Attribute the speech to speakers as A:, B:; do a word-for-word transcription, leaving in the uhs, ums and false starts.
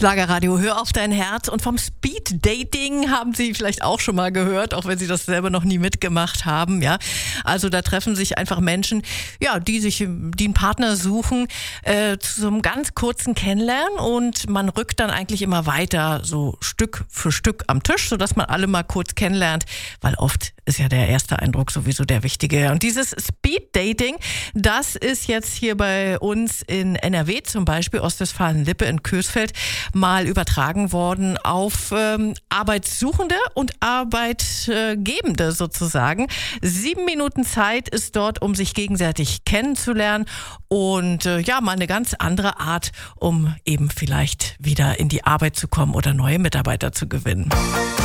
A: Schlagerradio, hör auf dein Herz. Und vom Speed Dating haben Sie vielleicht auch schon mal gehört, auch wenn Sie das selber noch nie mitgemacht haben. Ja, also da treffen sich einfach Menschen, ja, die sich, die einen Partner suchen, äh, zu einem ganz kurzen Kennenlernen, und man rückt dann eigentlich immer weiter, so Stück für Stück am Tisch, sodass man alle mal kurz kennenlernt, weil oft ist ja der erste Eindruck sowieso der wichtige. Und dieses Speed Dating, das ist jetzt hier bei uns in N R W zum Beispiel, Ostwestfalen-Lippe in Coesfeld, mal übertragen worden auf ähm, Arbeitssuchende und Arbeitgebende sozusagen. Sieben Minuten Zeit ist dort, um sich gegenseitig kennenzulernen, und äh, ja, mal eine ganz andere Art, um eben vielleicht wieder in die Arbeit zu kommen oder neue Mitarbeiter zu gewinnen.